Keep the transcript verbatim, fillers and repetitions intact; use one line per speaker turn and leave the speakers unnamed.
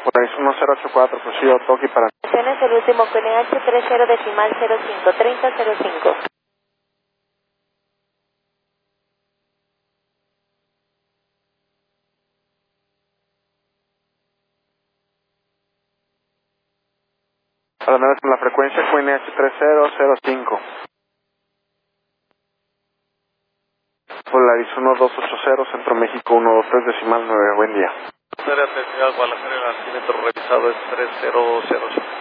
Polaris uno cero ocho cuatro, prosigo Toki para...
Tienes el último Q N H tres cero decimal cero cinco, treinta cero cinco.
Para nueve con la frecuencia Q N H tres cero cero cinco. Polaris uno dos ocho cero, Centro México uno dos tres decimal nueve, buen día.
Terminal Guadalajara, el altímetro revisado es tres cero cero cinco.